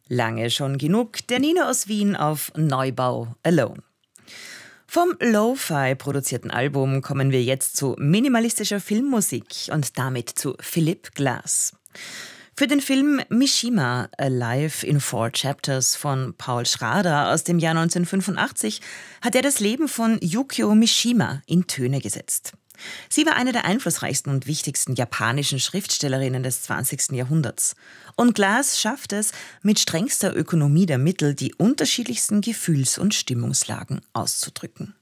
Lange schon genug, der Nino aus Wien auf Neubau Alone. Vom Lo-Fi produzierten Album kommen wir jetzt zu minimalistischer Filmmusik und damit zu Philip Glass. Für den Film Mishima, A Life in Four Chapters von Paul Schrader aus dem Jahr 1985 hat er das Leben von Yukio Mishima in Töne gesetzt. Sie war eine der einflussreichsten und wichtigsten japanischen Schriftstellerinnen des 20. Jahrhunderts. Und Glass schafft es, mit strengster Ökonomie der Mittel die unterschiedlichsten Gefühls- und Stimmungslagen auszudrücken.